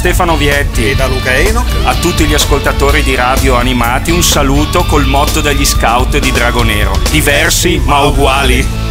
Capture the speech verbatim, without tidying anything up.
Stefano Vietti e da Luca Enoch. A tutti gli ascoltatori di Radio Animati un saluto col motto degli scout di Dragonero: diversi ma uguali.